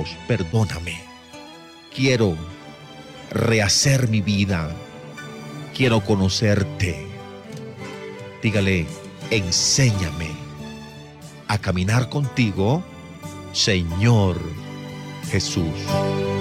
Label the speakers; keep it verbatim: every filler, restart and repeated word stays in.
Speaker 1: ojos, perdóname. Quiero rehacer mi vida. Quiero conocerte. Dígale, enséñame a caminar contigo, Señor Jesús.